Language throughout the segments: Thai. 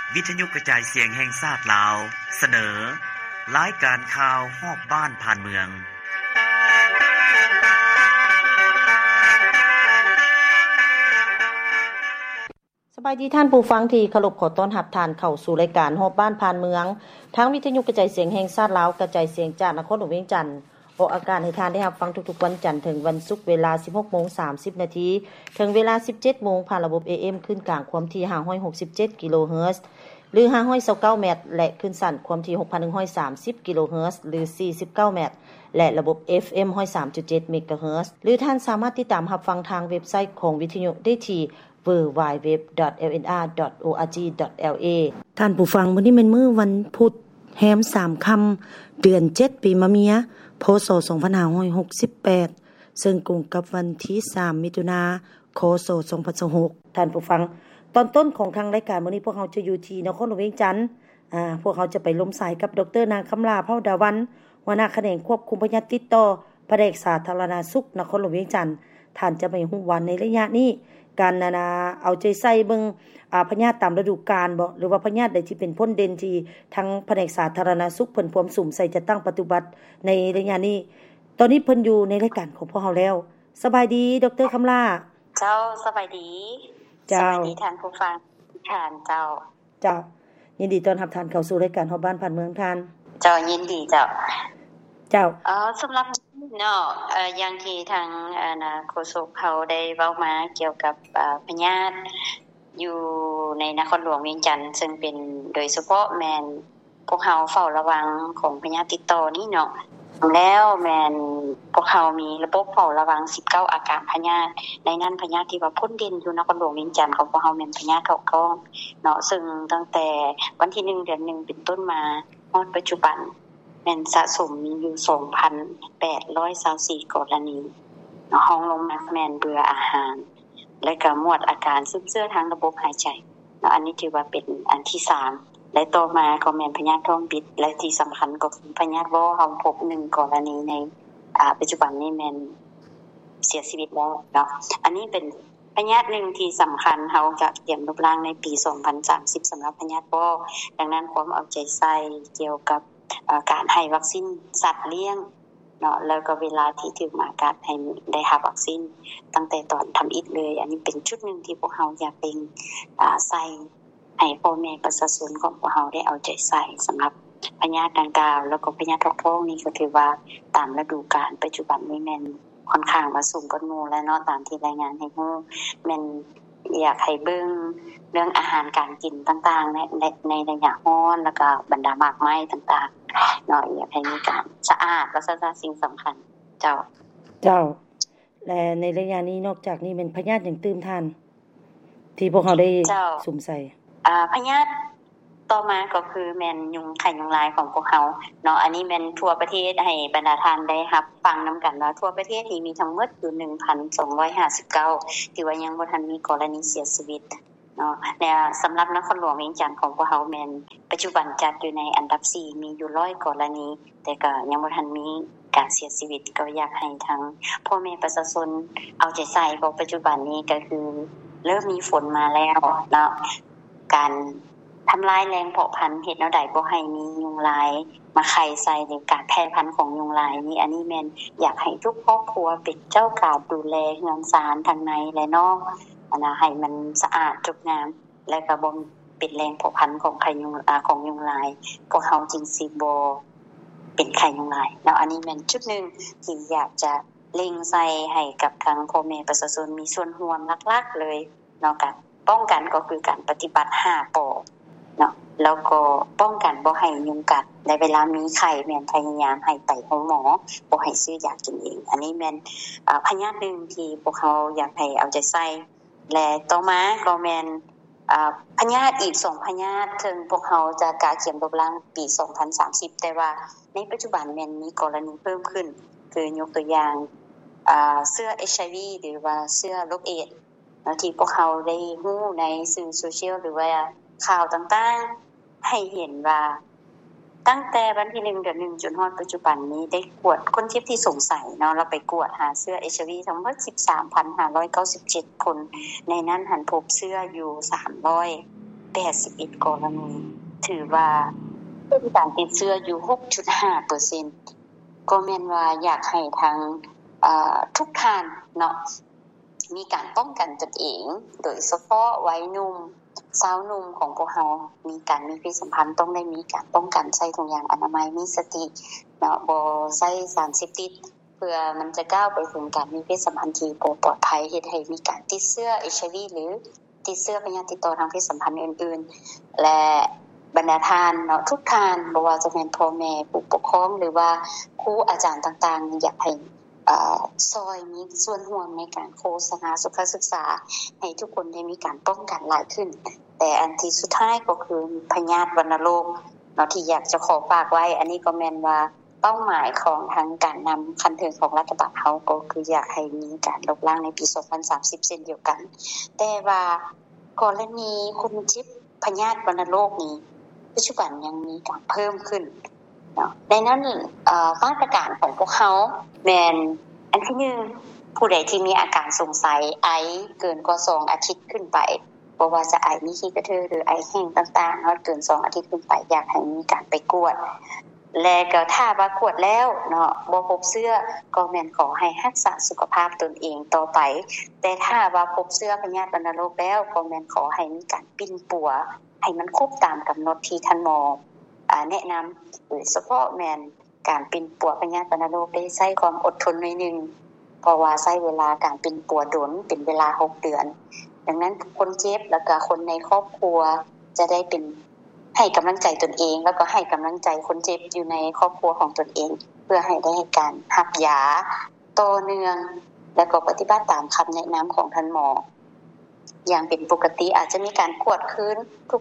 วิทยุกระจายเสียงแห่งชาติลาวเสนอรายการข่าวฮอบบ้านผ่านเมืองสบายดีท่านผู้ฟังที่เคารพขอต้อนรับท่านเข้าสู่รายการฮอบบ้านผ่านเมืองทางวิทยุกระจายเสียงแห่งชาติลาวกระจายเสียงจากนครหลวงเวียงจันทน์ออกอากาศให้ท่านได้รับฟังทุกๆวันจันทร์ถึงวันศุกร์เวลา 16:30 น. ถึงเวลา 17:00 น. ผ่านระบบ AM ขึ้นกลางความถี่567กิโลเฮิรตซ์หรือ529เมตรและขึ้นสั้นความถี่ 6,130 กิโลเฮิรตซ์หรือ49เมตรและระบบ FM 103.7 เมกะเฮิรตซ์หรือท่านสามารถติดตามรับฟังทางเว็บไซต์ของวิทยุได้ที่www.lnr.org.la ท่านผู้ฟังมื้อนี้เป็นมื้อวันพุธแรม3ค่ำเดือน7ปีมะเมียพ.ศ. 2568ซึ่งตรงกับวันที่3มิถุนายนค.ศ. 2026ท่านผู้ฟังตอนต้นของทางรายการมื้อนี้พวกเราจะอยู่ที่นครหลวงเวียงจันทน์พวกเราจะไปล้มสายกับดร.นางคำลาเผ่าดาวันหัวหน้าแขนงควบคุมพยาธิติดต่อแผนกสาธารณสุขนครหลวงเวียงจันทน์ท่านจะไปฮู้ว่าในระยะนี้การเอาใจใส่เบิ่งพยาธิตามฤดูกาลบ่หรือว่าพยาธิใดที่เป็นพ้นเด่นที่ทั้งแผนกสาธารณสุขเพิ่นพร้อมสุ่มใส่จะตั้งปฏิบัติในระยะนี้ตอนนี้เพิ่นอยู่ในรายการของพวกเราแล้วสบายดีดร.คำลาเจ้าสบายดีสบายดีท่านผู้ฟังท่านเจ้ายินดีต้อนรับท่านเข้าสู่รายการฮอบบ้านผ่านเมืองท่านเจ้ายินดีเจ้าสำหรับเนาะอย่างที่ทางโฆษกเขาได้เว้ามาเกี่ยวกับพยาธิอยู่ในนครหลวงเวียงจันทน์ซึ่งเป็นโดยเฉพาะแม่นพวกเฮาเฝ้าระวังของพยาธิติดต่อนี่เนาะแล้วแม่นพวกเฮามีระบบเฝ้าระวัง19อาการพยาธิในนั้นพยาธิที่ว่าพ้นเด่นอยู่นครหลวงเวียงจันทน์ของพวกเฮาแม่นพยาธิท้องท้องเนาะซึ่งตั้งแต่วันที่1เดือน1เป็นต้นมาฮอดปัจจุบันแม่นสะสมมีอยู่ 2,824 กรณีห้องลงมาแม่นเบื่ออาหารและก็มวดอาการซึมเสื้อทางระบบหายใจอันนี้ถือว่าเป็นอันที่3และต่อมาก็แม่นพยาธิท้องบิดและที่สำคัญก็คือพยาธิวอเฮาพบ1กรณีในปัจจุบันนี้แม่นเสียชีวิตแล้วเนาะอันนี้เป็นพยาธินึงที่สำคัญเฮาจะเตรียมรูปร่างในปี2030สำหรับพยาธิวอดังนั้นความเอาใจใส่เกี่ยวกับการให้วัคซีนสัตว์เลี้ยงเนาะแล้วก็เวลาที่ถึงมาการให้ได้รับวัคซีนตั้งแต่ตอนทำอิฐเลยอันนี้เป็นชุดนึงที่พวกเฮาอยากเป็นใส่ให้พ่อแม่ประชาชนของพวกเฮาได้เอาใจใส่สำหรับพยาธิดังกล่าวแล้วก็พยาธิท้องนี่ก็ถือว่าตามฤดูกาลปัจจุบันนี้แม่นค่อนข้างว่าสูงกว่าหมู่แล้วเนาะตามที่รายงานให้ฮู้แม่นอยากให้เบิ่งเรื่องอาหารการกินต่างๆในระยะร้อนแล้วก็บรรดามากไม้ต่างๆเนาะอยากให้มีการสะอาดและสิ่งสำคัญเจ้าและในระยะนี้นอกจากนี้เป็นพยาธิอย่างตื่มท่านที่พวกเฮาได้สุ่มใส่พยาธิต่อมาก็คือแม่นยุงไข่ยุงลายของพวกเฮาเนาะอันนี้แม่นทั่วประเทศให้บรรดาท่านได้รับฟังนํากันว่าทั่วประเทศนี้มีทั้งหมดอยู่ 1,259 ที่ว่ายังบ่ทันมีกรณีเสียชีวิตเนาะและสําหรับนครหลวงเวียงจันทน์ของพวกเฮาแม่นปัจจุบันจัดอยู่ในอันดับ4มีอยู่100กรณีแต่ก็ยังบ่ทันมีการเสียชีวิตก็อยากให้ทั้งพ่อแม่ประชาชนเอาใจใส่เพราะปัจจุบันนี้ก็คือเริ่มมีฝนมาแล้วเนาะการทำลายแรงเพาะพันธุ์เฮ็ดแนวใดบ่ให้มียุงลายมาไข่ใส่ในการแพร่พันธุ์ของยุงลายนี่อันนี้แม่นอยากให้ทุกครอบครัวเป็นเจ้าการดูแลเรือนศาลทั้งในและนอกให้มันสะอาดจบงามและก็บ่เป็นแรงเพาะพันธุ์ของไข่ยุงของยุงลายพวกเฮาจึงสิบ่เป็นไข่ยุงลายแล้วอันนี้แม่นจุดนึงที่อยากจะเล็งใส่ให้กับทางพ่อแม่ประชาชนมีส่วนร่วมหลักๆเลยเนาะการป้องกันก็คือการปฏิบัติ5ปเนาะแล้วก็ป้องกันบ่ให้ยุงกัดในเวลามีไข้แม่นพยายามให้ไปหาหมอบ่ให้ซื้อยากินเองอันนี้แม่นพยาธินึงที่พวกเขาอยากให้เอาใจใส่และต่อมาก็แม่นพยาธิอีก2พยาธิถึงพวกเขาจะกะเขียนรูปร่างปี2030แต่ว่าในปัจจุบันแม่นมีกรณีเพิ่มขึ้นคือยกตัวอย่างเชื้อ HIV หรือว่าเชื้อโรคเอดส์ที่พวกเขาได้ฮู้ในสื่อโซเชียลหรือว่าข่าวต่างๆให้เห็นว่าตั้งแต่วันที่1เดือน1จนฮอดปัจจุบันนี้ได้กวดคนที่สงสัยเนาะเราไปกวดหาเชื้อ HIV ทั้งหมด 13,597 คนในนั้นหันพบเชื้ออยู่300 281กรณีถือว่าเป็นการติดเชื้ออยู่ 6.5% ก็แม่นว่าอยากให้ทางทุกท่านเนาะมีการป้องกันตนเองโดยเฉพาะวัยหนุ่มสาวหนุ่มของพวกเรามีการมีเพศสัมพันธ์ต้องได้มีการป้องกันใส่ถุงยางอนามัยมีสติเนาะบ่ใส่สารเสพติดเพื่อมันจะก้าวไปถึงการมีเพศสัมพันธ์ที่ปลอดภัยเฮ็ดให้มีการติดเชื้อ HIV หรือติดเชื้อพยาธิติดต่อทางเพศสัมพันธ์อื่นๆและบรรดาท่านเนาะทุกท่านบ่ว่าจะเป็นพ่อแม่ผู้ปกครองหรือว่าครูอาจารย์ต่างๆอยากให้ซอยมีส่วนร่วมในการโฆษณาสุขศึกษาให้ทุกคนได้มีการป้องกันหลายขึ้นแต่อันที่สุดท้ายก็คือพยาธิวัณโรคเนาะที่อยากจะขอฝากไว้อันนี้ก็แม่นว่าเป้าหมายของทางการนำคันถึงของรัฐบาลเฮาก็คืออยากให้มีการลดล้างในปี2030เช่นเดียวกันแต่ว่ากรณีคนเจ็บพยาธิวัณโรคนี้ปัจจุบันยังมีการเพิ่มขึ้นเนาะในนั้นมาตรการของพวกเขาแม่นอันที่1ผู้ใดที่มีอาการสงสัยไอเกินกว่า2อาทิตย์ขึ้นไปบ่ว่าจะไอมีขี้กระเทือหรือไอแห้งต่างๆเนาะเกิน2อาทิตย์ขึ้นไปอยากให้มีการไปกวดและก็ถ้าว่ากวดแล้วเนาะบ่พบเชื้อก็แม่นขอให้รักษาสุขภาพตนเองต่อไปแต่ถ้าว่าพบเชื้อพยาธิวัณโรคแล้วก็แม่นขอให้มีการปิ้นปัวให้มันครบตามกำหนดที่ท่านหมอแนะนําโดยเฉพาะแม่นการปิ้นปัวพยาธิวัณโรคได้ใช้ความอดทนหน่อยนึงเพราะว่าใช้เวลาการปิ้นปัวดนเป็นเวลา6เดือนดังนั้นคนเจ็บแล้วก็คนในครอบครัวจะได้เป็นให้กำลังใจตนเองแล้วก็ให้กำลังใจคนเจ็บอยู่ในครอบครัวของตนเองเพื่อให้ได้การรับยาต่อเนื่องแล้วก็ปฏิบัติตามคำแนะนําของท่านหมออย่างเป็นปกติอาจจะมีการกวดคืนทุก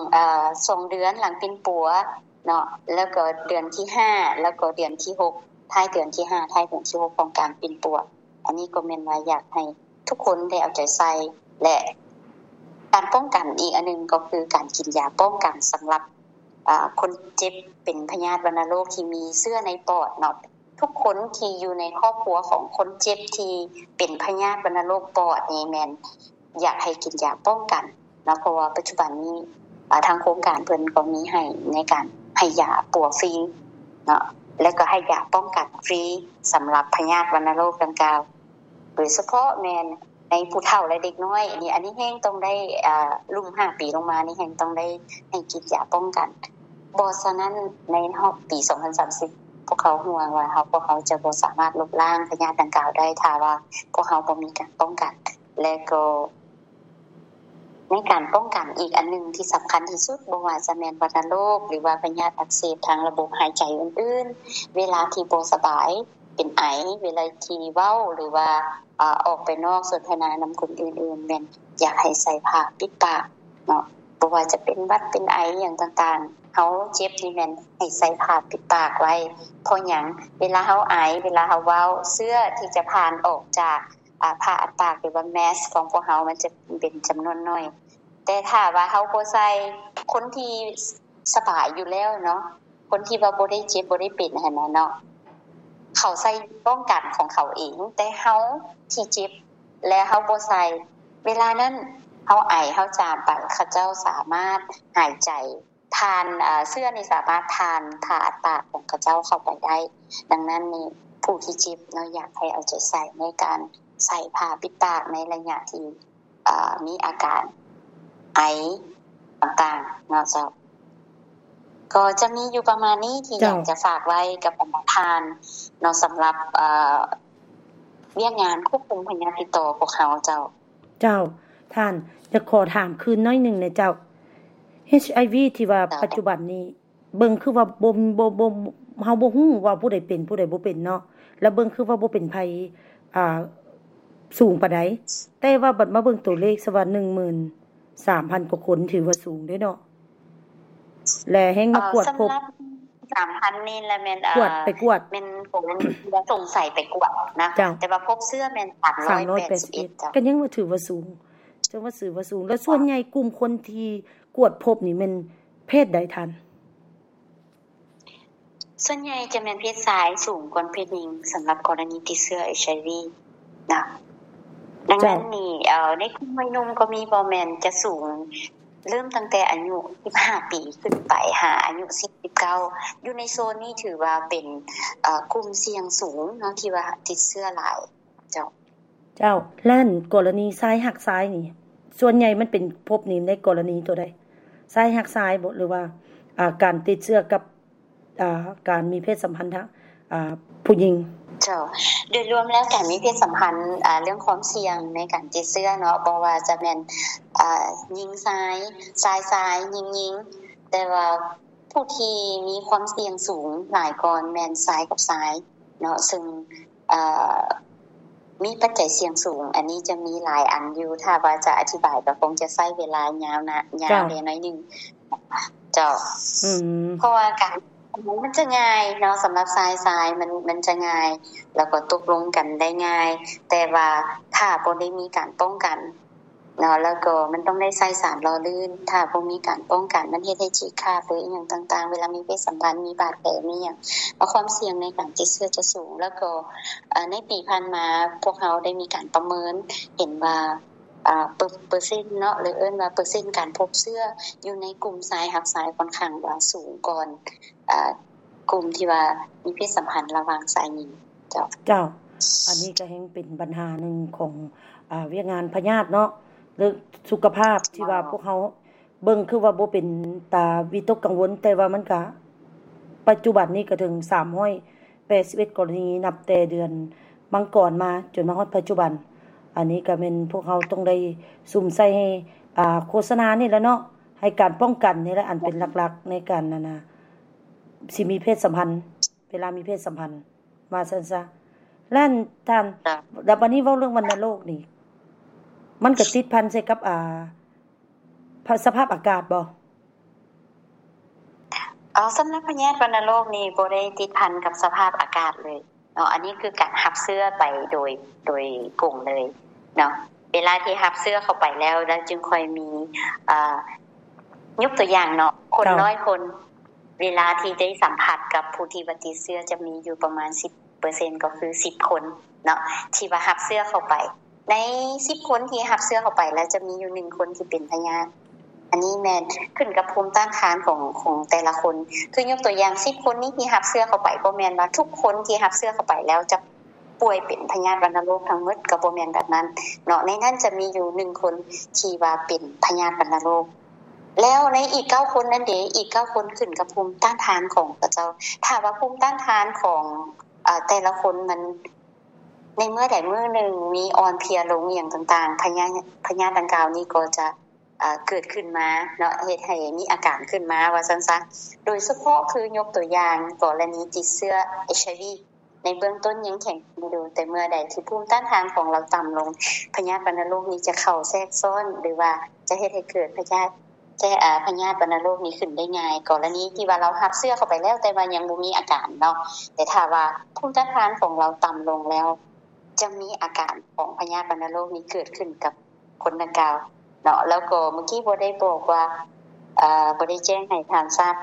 2เดือนหลังปิ้นปัวเนาะแล้วก็เดือนที่5แล้วก็เดือนที่6ท้ายเดือนที่5ท้ายเดือนที่6ของการปิ้นปัวอันนี้ก็แม่นว่าอยากให้ทุกคนได้เอาใจใส่และการป้องกันอีกอันนึงก็คือการกินยาป้องกันสำหรับคนเจ็บเป็นพยาธิวัณโรคที่มีเชื้อในปอดเนาะทุกคนที่อยู่ในครอบครัวของคนเจ็บที่เป็นพยาธิวัณโรคปอดนี่แม่นอยากให้กินยาป้องกันเนาะเพราะว่าปัจจุบันนี้ทางโครงการเพิ่นก็มีให้ในการให้ยาปัวฟรีเนาะแล้วก็ให้ยาป้องกันฟรีสำหรับพยาธิวัณโรคดังกล่าวโดยเฉพาะแม่นในผู้เฒ่าและเด็กน้อยอันนี้แฮงต้องได้รุ่น5ปีลงมานี่แฮงต้องได้ให้กินยาป้องกันบ่ฉะนั้นในปี2030พวกเขาห่วงว่าพวกเขาจะบ่สามารถลบล้างพยาธิดังกล่าวได้ถ้าว่าพวกเขาบ่มีการป้องกันและก็ในการป้องกันอีกอันนึงที่สำคัญที่สุดบ่ว่าจะแม่นวัณโรคหรือว่าพยาธิอักเสบทางระบบหายใจอื่นๆเวลาที่บ่สบายเป็นไอเวลาที่เว้าหรือว่าออกไปนอกสนทนานําคนอื่นๆแม่นอยากให้ใส่ผ้าปิดปากเนาะบ่ว่าจะเป็นหวัดเป็นไออย่างต่างๆเฮาเจ็บนี่แม่นให้ใส่ผ้าปิดปากไว้เพราะหยังเวลาเฮาไอเวลาเฮาเว้าเชื้อที่จะผ่านออกจากผ้าอัดปากหรือว่าแมสของพวกเฮามันจะเป็นจํานวนน้อยแต่ถ้าว่าเฮาบ่ใส่คนที่สบายอยู่แล้วเนาะคนที่ว่าบ่ได้เจ็บบ่ได้เป็นหั่นน่ะเนาะเขาใส่ป้องกันของเขาเองแต่เฮาที่เจ็บและเฮาบ่ใส่เวลานั้นเฮาไอเฮาจามไปเขาเจ้าสามารถหายใจทานเชื้อนี่สามารถทานผ่าอัดปากของเขาเจ้าเข้าไปได้ดังนั้นนี่ผู้ที่เจ็บเนาะอยากให้เอาใจใส่ในการใส่ผ้าปิดปากในระยะที่มีอาการไอต่างๆเนาะเจ้าก็จะมีอยู่ประมาณนี้ที่อยากจะฝากไว้กับบรรดาท่านเนาะสำหรับเวียกงานควบคุมพยาธิติดต่อพวกเขาเจ้าท่านจะขอถามคืนน้อยนึงนะเจ้า HIV ที่ว่าปัจจุบันนี้เบิ่งคือว่าบ่เฮาบ่ฮู้ว่าผู้ใดเป็นผู้ใดบ่เป็นเนาะแล้วเบิ่งคือว่าบ่เป็นภัยสูงปานใดแต่ว่าบัดมาเบิ่งตัวเลขซะว่า 13,000 กว่าคนถือว่าสูงเด้เนาะและแฮงมากวดพบ 3,000 นี่แหละแม่นไปกวดแม่นผมสงสัยไปกวดนะแต่ว่าพบเชื้อแม่น381 ก็ยังว่าถือว่าสูงจังว่าถือว่าสูงแล้วส่วนใหญ่กลุ่มคนที่กวดพบนี่มันเพศใดทันส่วนใหญ่จะแม่นเพศชายสูงกว่าเพศหญิงสำหรับกรณีติดเชื้อ HIV นะดังนั้นนี่ในกลุ่มวัยหนุ่มก็มีบ่แม่นจะสูงเริ่มตั้งแต่อายุ15ปีขึ้นไปหาอายุ19อยู่ในโซนนี้ถือว่าเป็นกลุ่มเสี่ยงสูงเนาะที่ว่าติดเชื้อหลายเจ้าลั่นกรณีซ้ายหักซ้ายนี่ส่วนใหญ่มันเป็นพบนี่ในกรณีตัวใดซ้ายหักซ้ายบ่หรือว่าการติดเชื้อกับการมีเพศสัมพันธ์ผู้หญิงเจ้าโดยรวมแล้วการมีเพศสัมพันธ์เรื่องความเสี่ยงในการติดเชื้อเนาะบ่ว่าจะแม่นหญิงซ้ายหญิงแต่ว่าผู้ที่มีความเสี่ยงสูงหลายก่อนแม่นซ้ายกับซ้ายเนาะซึ่งมีปัจจัยเสี่ยงสูงอันนี้จะมีหลายอันอยู่ถ้าว่าจะอธิบายก็คงจะใช้เวลายาวเลยหน่อยนึงเจ้าเพราะว่าการมันจะง่ายเนาะสำหรับซ้ายมันจะง่ายแล้วก็ตกลงกันได้ง่ายแต่ว่าถ้าบ่ได้มีการป้องกันเนาะแล้วก็มันต้องได้ใช้สารหล่อลื่นถ้าบ่มีการป้องกันมันเฮ็ดให้ฉีกขาดหรืออีหยังต่างๆเวลามีเพศสัมพันธ์มีบาดแผลมีหยังความเสี่ยงในการติดเชื้อจะสูงแล้วก็ในปีผ่านมาพวกเราได้มีการประเมินเห็นว่าเปอร์เซ็นต์เนาะหรือเอิ้นว่าเปอร์เซ็นต์การพบเชื้ออยู่ในกลุ่มซ้ายหักซ้ายค่อนข้างว่าสูงก่อนกลุ่มที่ว่ามีเพศสัมพันธ์ระหว่างชายหญิงเจ้าอันนี้ก็แฮงเป็นปัญหานึงของเวียกงานพยาธิเนาะหรือสุขภาพที่ว่าพวกเฮาเบิ่งคือว่าบ่เป็นตาวิตกกังวลแต่ว่ามันก็ปัจจุบันนี้ก็ถึง381กรณีนับแต่เดือนมังกรมาจนมาฮอดปัจจุบันอันนี้ก็แม่นพวกเฮาต้องได้ซุ่มใส่ให้โฆษณานี่แหละเนาะให้การป้องกันนี่แหละอันเป็นหลักๆในการนั่นน่ะสิมีเพศสัมพันธ์เวลามีเพศสัมพันธ์มาซั่นซะลั่นท่านแล้วบัดนี้เว้าเรื่องวัณโรคนี่มันก็ติดพันใส่กับสภาพอากาศบ่สำหรับพยาธิวัณโรคนี่บ่ได้ติดพันกับสภาพอากาศเลยเนาะอันนี้คือการรับเชื้อไปโดยกลุ่มเลยเนาะเวลาที่รับเชื้อเข้าไปแล้วจึงค่อยมียกตัวอย่างเนาะคนน้อยคนเวลาที่ได้สัมผัสกับผู้ที่ติดเชื้อจะมีอยู่ประมาณ 10% ก็คือ10คนเนาะที่ว่ารับเชื้อเข้าไปใน10คนที่รับเชื้อเข้าไปแล้วจะมีอยู่1คนที่เป็นพยาธิอันนี้แม่นขึ้นกับภูมิต้านทานของแต่ละคนคือยกตัวอย่าง10คนนี้ที่รับเชื้อเข้าไปบ่แม่นว่าทุกคนที่รับเชื้อเข้าไปแล้วจะป่วยเป็นพยาธิวัณโรคทั้งหมดก็บ่แม่นแบบนั้นเนาะในนั้นจะมีอยู่1คนที่ว่าเป็นพยาธิวัณโรคแล้วในอีก9คนนั้นอีก9คนขึ้นกับภูมิต้านทานของพระเจ้าถ้าว่าภูมิต้านทานของแต่ละคนมันในเมื่อใดเมื่อนึงมีอ่อนเพลียลงอย่างต่างๆพยาธิดังกล่าวนี้ก็จะเกิดขึ้นมาเนาะเฮ็ดให้มีอาการขึ้นมาว่าซั่นซะโดยเฉพาะคือยกตัวอย่างกรณีติดเชื้อ HIV ในเบื้องต้นยังแข็งอยู่แต่เมื่อใดที่ภูมิต้านทานของเราต่ำลงพยาธิวัณโรคนี้จะเข้าแทรกซ้อนหรือว่าจะเฮ็ดให้เกิดพยาธิวัณโรคนี้ขึ้นได้ง่ายกรณีที่ว่าเรารับเชื้อเข้าไปแล้วแต่ว่ายังบ่มีอาการเนาะแต่ถ้าว่าภูมิต้านทานของเราต่ำลงแล้วจะมีอาการของพยาธิวัณโรคนี้เกิดขึ้นกับคนดังกล่าวเนาะแล้วก็เมื่อกี้บ่ได้บอกว่าบ่ได้แจ้งให้ท่านทราบ